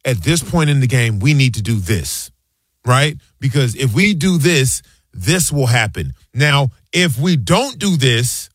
at this point in the game, we need to do this, right? Because if we do this, this will happen. Now, if we don't do this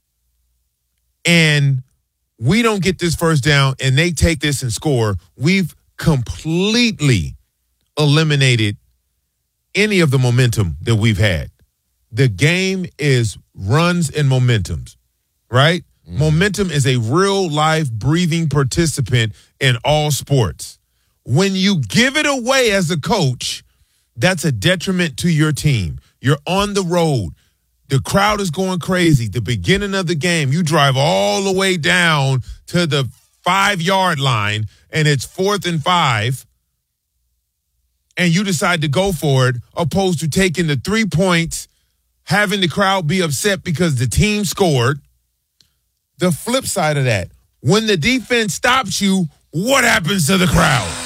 and we don't get this first down and they take this and score, we've completely eliminated any of the momentum that we've had. The game is runs and momentums, right? Mm-hmm. Momentum is a real life breathing participant in all sports. When you give it away as a coach, that's a detriment to your team. You're on the road. The crowd is going crazy. The beginning of the game, you drive all the way down to the 5-yard line, and it's 4th and 5, and you decide to go for it, opposed to taking the 3 points, having the crowd be upset because the team scored. The flip side of that, when the defense stops you, what happens to the crowd?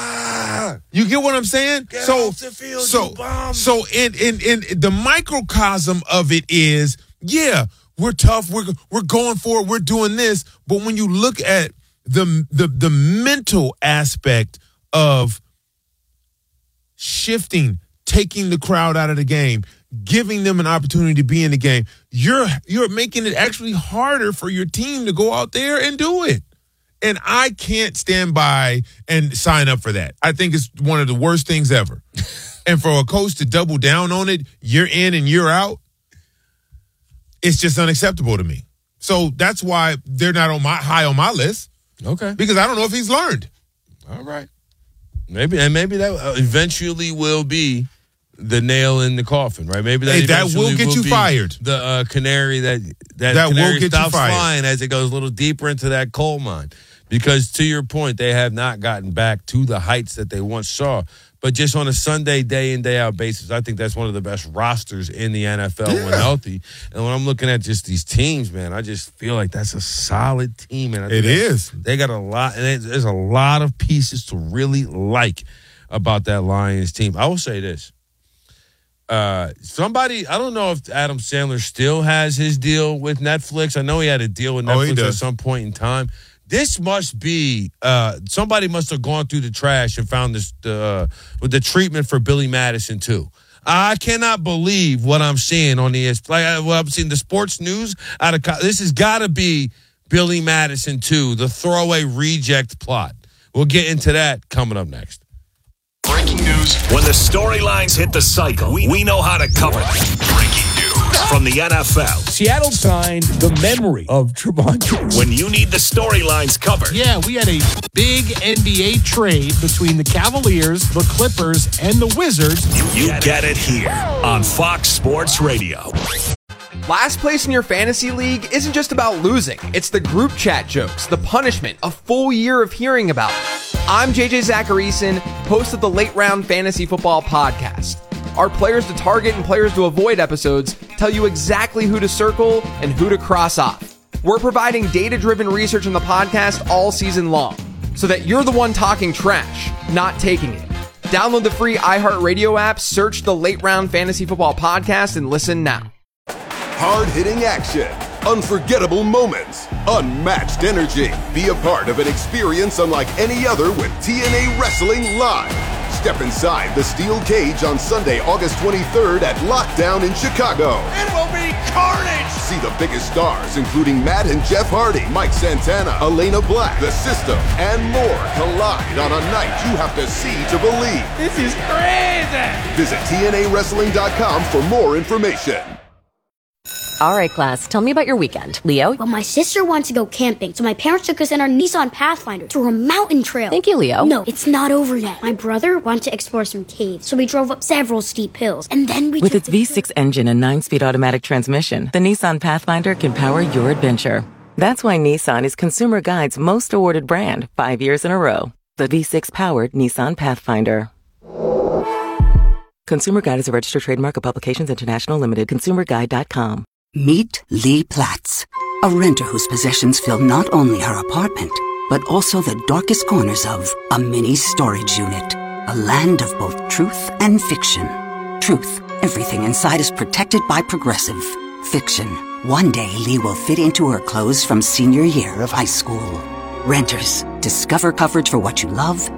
You get what I'm saying? Get off the field, you bum. So in the microcosm of it is, yeah, we're tough, we're going for it, we're doing this, but when you look at the mental aspect of shifting, taking the crowd out of the game, giving them an opportunity to be in the game, you're making it actually harder for your team to go out there and do it. And I can't stand by and sign up for that. I think it's one of the worst things ever. And for a coach to double down on it, year in and year out, it's just unacceptable to me. So that's why they're not high on my list. Okay. Because I don't know if he's learned. All right. Maybe that eventually will be the nail in the coffin, right? Maybe that will get you fired. The canary that canary will get stops flying as it goes a little deeper into that coal mine. Because to your point, they have not gotten back to the heights that they once saw. But just on a Sunday, day in, day out basis, I think that's one of the best rosters in the NFL when healthy. And when I'm looking at just these teams, man, I just feel like that's a solid team. And I think it is. They got a lot, and there's a lot of pieces to really like about that Lions team. I will say this. Somebody, I don't know if Adam Sandler still has his deal with Netflix. I know he had a deal with Netflix at some point in time. This must be somebody must have gone through the trash and found this with the treatment for Billy Madison too. I cannot believe what I'm seeing on the I'm seeing the sports news out of this has got to be Billy Madison too, the throwaway reject plot. We'll get into that coming up next. Breaking news. When the storylines hit the cycle, we know how to cover them. Breaking news from the NFL. Seattle signed the memory of Trevon. When you need the storylines covered. Yeah, we had a big NBA trade between the Cavaliers, the Clippers, and the Wizards. You get it here on Fox Sports Radio. Last place in your fantasy league isn't just about losing. It's the group chat jokes, the punishment, a full year of hearing about it. I'm JJ Zacharyson, host of the Late Round Fantasy Football Podcast. Our Players to Target and Players to Avoid episodes tell you exactly who to circle and who to cross off. We're providing data-driven research on the podcast all season long, so that you're the one talking trash, not taking it. Download the free iHeartRadio app, search the Late Round Fantasy Football Podcast, and listen now. Hard-hitting action, unforgettable moments, unmatched energy. Be a part of an experience unlike any other with TNA Wrestling Live. Step inside the steel cage on Sunday, August 23rd at Lockdown in Chicago. It will be carnage! See the biggest stars, including Matt and Jeff Hardy, Mike Santana, Elena Black, The System, and more collide on a night you have to see to believe. This is crazy! Visit TNAWrestling.com for more information. All right, class, tell me about your weekend. Leo? Well, my sister wanted to go camping, so my parents took us in our Nissan Pathfinder to a mountain trail. Thank you, Leo. No, it's not over yet. My brother wanted to explore some caves, so we drove up several steep hills, and then we With its V6 engine and 9-speed automatic transmission, the Nissan Pathfinder can power your adventure. That's why Nissan is Consumer Guide's most awarded brand 5 years in a row. The V6-powered Nissan Pathfinder. Consumer Guide is a registered trademark of Publications International Limited. ConsumerGuide.com. Meet Lee Platts, a renter whose possessions fill not only her apartment, but also the darkest corners of a mini storage unit. A land of both truth and fiction. Truth, everything inside is protected by Progressive. Fiction, one day Lee will fit into her clothes from senior year of high school. Renters, discover coverage for what you love